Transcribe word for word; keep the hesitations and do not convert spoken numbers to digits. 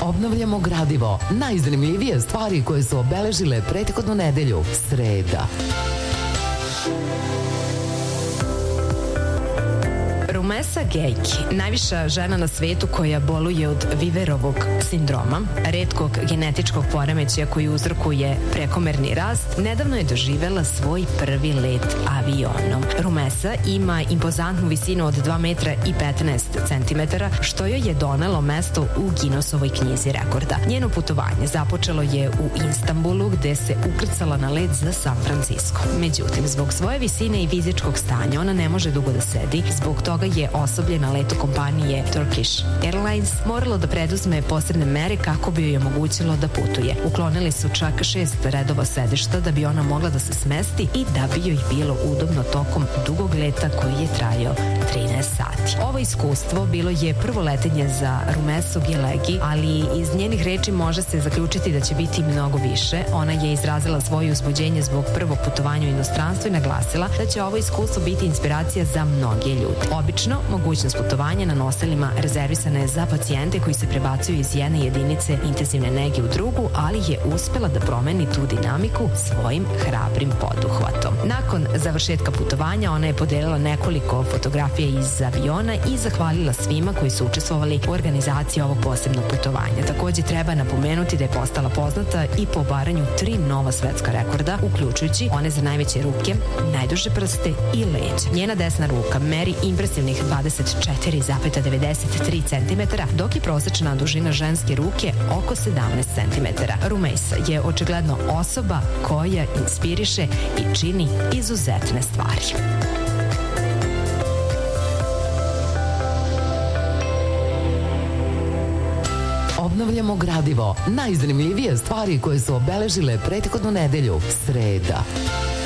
Obnavljamo gradivo. Najzanimljivije stvari koje su obeležile prethodnu nedelju. Sreda. Rumesa Gejki, najviša žena na svetu koja boluje od Viverovog sindroma, retkog genetičkog poremećaja koji uzrokuje prekomerni rast, nedavno je doživela svoj prvi let avionom. Rumesa ima impozantnu visinu od dva metra i petnaest centimetara, što joj je donelo mesto u Guinnessovoj knjizi rekorda. Njeno putovanje započelo je u Istanbulu, gde se ukrcala na let za San Francisco. Međutim, zbog svoje visine i fizičkog stanja ona ne može dugo da sedi, zbog toga je osoblje na letu kompanije Turkish Airlines moralo da preduzme posebne mere kako bi joj omogućilo da putuje. Uklonili su čak šest redova sedišta da bi ona mogla da se smesti i da bi joj bilo udobno tokom dugog leta koji je trajao trinaest sati. Ovo iskustvo bilo je prvo letenje za Rumesu Gilegi, ali iz njenih reči može se zaključiti da će biti mnogo više. Ona je izrazila svoje uzbuđenje zbog prvog putovanja u inostranstvo i naglasila da će ovo iskustvo biti inspiracija za mnoge ljude. Obično, mogućnost putovanja na noselima rezervisana je za pacijente koji se prebacuju iz jedne jedinice intenzivne nege u drugu, ali je uspela da promeni tu dinamiku svojim hrabrim poduhvatom. Nakon završetka putovanja ona je podelila nekoliko fotografija iz aviona i zahvalila svima koji su učestvovali u organizaciji ovog posebnog putovanja. Takođe treba napomenuti da je postala poznata i po obaranju tri nova svetska rekorda, uključujući one za najveće ruke, najduže prste i leđa. Njena desna ruka meri impresivnih dvadeset četiri zarez devedeset tri centimetara, dok je prosečna dužina ženske ruke oko sedamnaest centimetara. Rumesa je očigledno osoba koja inspiriše i čini izuzetne stvari. Obnavljamo gradivo. Najzanimljivije stvari koje su obeležile prethodnu nedelju. Sreda.